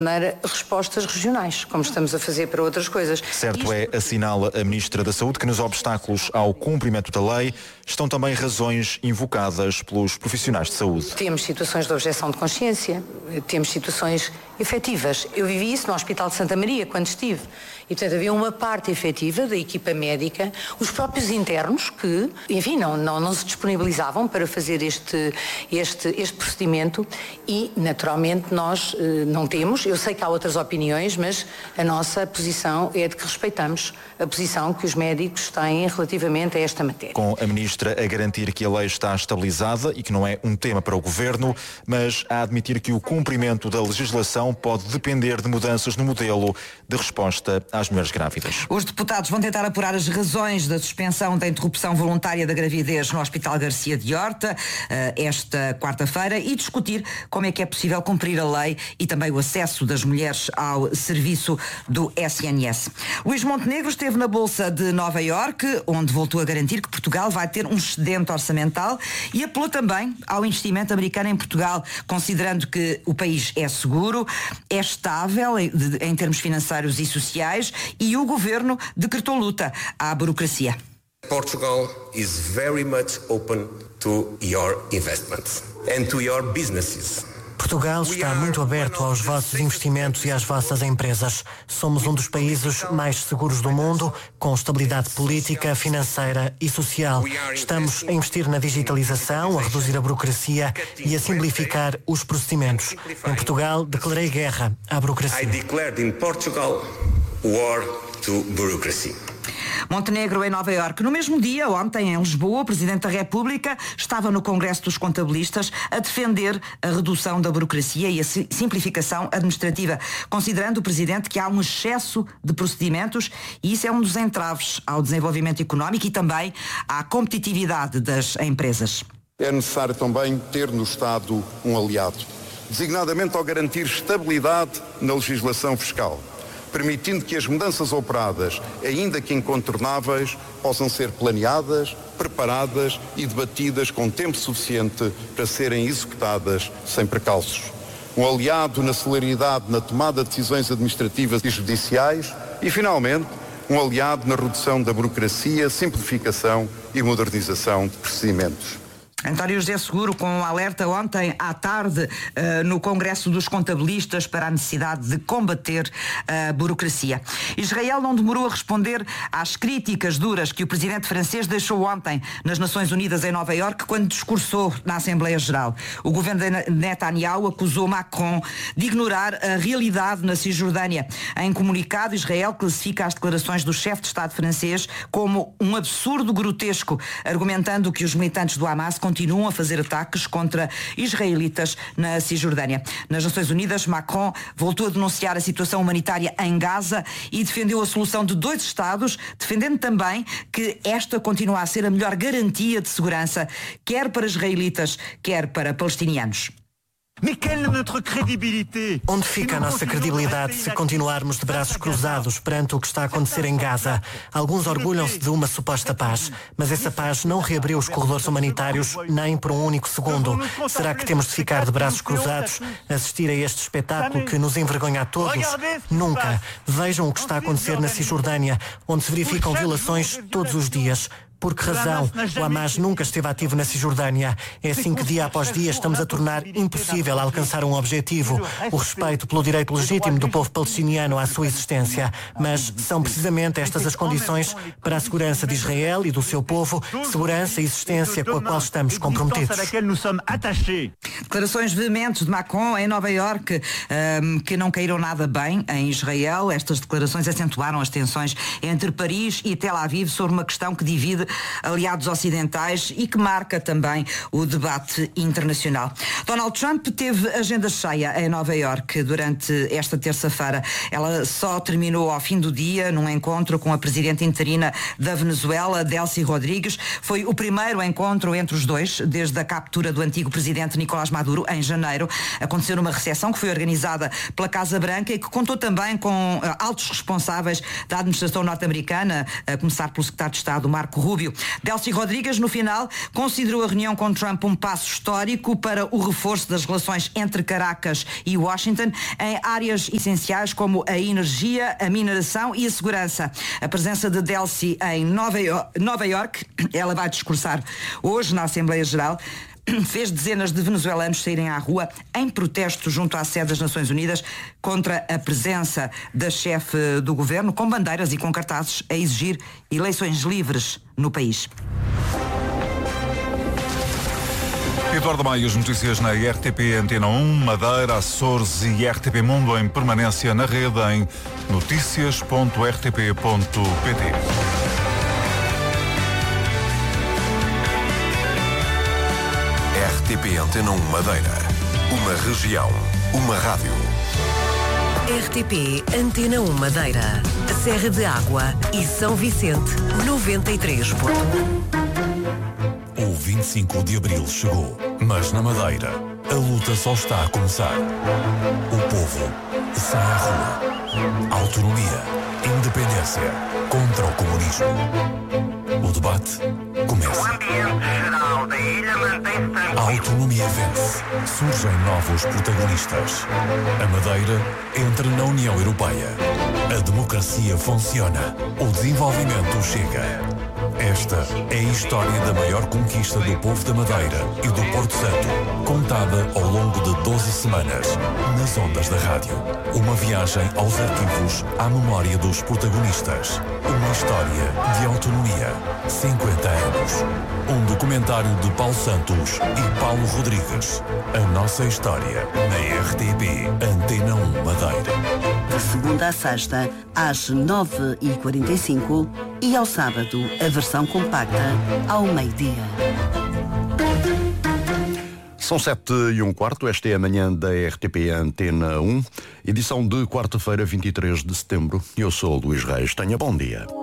respostas regionais, como estamos a fazer para outras coisas. Certo assinala a Ministra da Saúde, que nos obstáculos ao cumprimento da lei estão também razões invocadas pelos profissionais de saúde. Temos situações de objeção de consciência, temos situações efetivas. Eu vivi isso no Hospital de Santa Maria, quando estive. E, portanto, havia uma parte efetiva da equipa médica, os próprios internos que, enfim, não se disponibilizavam para fazer este procedimento e, naturalmente, nós não temos. Eu sei que há outras opiniões, mas a nossa posição é de que respeitamos a posição que os médicos têm relativamente a esta matéria. Com a Ministra a garantir que a lei está estabilizada e que não é um tema para o Governo, mas a admitir que o cumprimento da legislação pode depender de mudanças no modelo de resposta às mulheres grávidas. Os deputados vão tentar apurar as razões da suspensão da interrupção voluntária da gravidez no Hospital Garcia de Horta esta quarta-feira e discutir como é que é possível cumprir a lei e também o acesso das mulheres ao serviço do SNS. Luís Montenegro esteve na Bolsa de Nova Iorque, onde voltou a garantir que Portugal vai ter um excedente orçamental e apelou também ao investimento americano em Portugal, considerando que o país é seguro, é estável em termos financeiros e sociais e o governo decretou luta à burocracia. Portugal is very much open to your investments and to your businesses. Portugal está muito aberto aos vossos investimentos e às vossas empresas. Somos um dos países mais seguros do mundo, com estabilidade política, financeira e social. Estamos a investir na digitalização, a reduzir a burocracia e a simplificar os procedimentos. Em Portugal, declarei guerra à burocracia. I declared in Portugal war to bureaucracy. Montenegro em Nova Iorque. No mesmo dia, ontem, em Lisboa, o Presidente da República estava no Congresso dos Contabilistas a defender a redução da burocracia e a simplificação administrativa, considerando o Presidente que há um excesso de procedimentos e isso é um dos entraves ao desenvolvimento económico e também à competitividade das empresas. É necessário também ter no Estado um aliado, designadamente ao garantir estabilidade na legislação fiscal, permitindo que as mudanças operadas, ainda que incontornáveis, possam ser planeadas, preparadas e debatidas com tempo suficiente para serem executadas sem precalços. Um aliado na celeridade na tomada de decisões administrativas e judiciais e, finalmente, um aliado na redução da burocracia, simplificação e modernização de procedimentos. António José Seguro com um alerta ontem à tarde no Congresso dos Contabilistas para a necessidade de combater a burocracia. Israel não demorou a responder às críticas duras que o presidente francês deixou ontem nas Nações Unidas em Nova Iorque quando discursou na Assembleia Geral. O governo de Netanyahu acusou Macron de ignorar a realidade na Cisjordânia. Em comunicado, Israel classifica as declarações do chefe de Estado francês como um absurdo grotesco, argumentando que os militantes do Hamas continuam a fazer ataques contra israelitas na Cisjordânia. Nas Nações Unidas, Macron voltou a denunciar a situação humanitária em Gaza e defendeu a solução de 2 Estados, defendendo também que esta continua a ser a melhor garantia de segurança, quer para israelitas, quer para palestinianos. Onde fica a nossa credibilidade se continuarmos de braços cruzados perante o que está a acontecer em Gaza? Alguns orgulham-se de uma suposta paz, mas essa paz não reabriu os corredores humanitários nem por um único segundo. Será que temos de ficar de braços cruzados, assistir a este espetáculo que nos envergonha a todos? Nunca. Vejam o que está a acontecer na Cisjordânia, onde se verificam violações todos os dias. Por que razão? O Hamas nunca esteve ativo na Cisjordânia. É assim que dia após dia estamos a tornar impossível alcançar um objetivo, o respeito pelo direito legítimo do povo palestiniano à sua existência. Mas são precisamente estas as condições para a segurança de Israel e do seu povo, segurança e existência com a qual estamos comprometidos. Declarações veementes de Macron em Nova Iorque, que não caíram nada bem em Israel. Estas declarações acentuaram as tensões entre Paris e Tel Aviv sobre uma questão que divide aliados ocidentais e que marca também o debate internacional. Donald Trump teve agenda cheia em Nova Iorque durante esta terça-feira. Ela só terminou ao fim do dia num encontro com a presidente interina da Venezuela, Delcy Rodrigues. Foi o primeiro encontro entre os dois desde a captura do antigo presidente Nicolás Maduro em janeiro. Aconteceu numa recepção que foi organizada pela Casa Branca e que contou também com altos responsáveis da administração norte-americana, a começar pelo secretário de Estado Marco Rubio dilúvio. Delcy Rodrigues, no final, considerou a reunião com Trump um passo histórico para o reforço das relações entre Caracas e Washington em áreas essenciais como a energia, a mineração e a segurança. A presença de Delcy em Nova York, ela vai discursar hoje na Assembleia Geral, fez dezenas de venezuelanos saírem à rua em protesto junto à sede das Nações Unidas contra a presença da chefe do governo, com bandeiras e com cartazes a exigir eleições livres no país. Eduardo Maia, as notícias na RTP Antena 1, Madeira, Açores e RTP Mundo em permanência na rede em noticias.rtp.pt. RTP Antena 1 Madeira. Uma região, uma rádio. RTP Antena 1 Madeira. Serra de Água e São Vicente, 93. O 25 de Abril chegou, mas na Madeira a luta só está a começar. O povo sai à rua. Autonomia, independência, contra o comunismo. O debate começa. O ambiente geral da ilha mantém-se tranquilo. A autonomia vence. Surgem novos protagonistas. A Madeira entra na União Europeia. A democracia funciona. O desenvolvimento chega. Esta é a história da maior conquista do povo da Madeira e do Porto Santo, contada ao longo de 12 semanas, nas ondas da rádio. Uma viagem aos arquivos, à memória dos protagonistas. Uma história de autonomia. 50 anos. Um documentário de Paulo Santos e Paulo Rodrigues. A nossa história na RTP Antena 1 Madeira. De segunda a sexta, às 9h45 e ao sábado, a versão compacta, ao meio-dia. São 7h15, esta é a manhã da RTP Antena 1, edição de quarta-feira, 23 de setembro. Eu sou o Luís Reis. Tenha bom dia.